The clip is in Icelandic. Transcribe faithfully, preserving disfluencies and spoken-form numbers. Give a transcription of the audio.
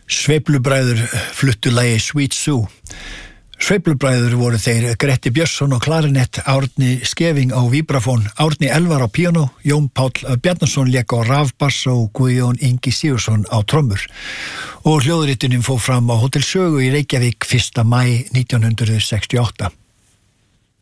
Sveiflubræður fluttu lagið Sweet Sue. Sveiflubræður voru þeir Gretti Björnsson á klarinett, Árni Skeving á víbrafón, Árni Elvar á píanó, Jón Páll Bjarnason lék á rafbass og Guðjón Ingi Sigursson á trommur. Og hljóðritunin fór fram á Hótel Sögu í Reykjavík fyrsta maí nítján hundruð sextíu og átta.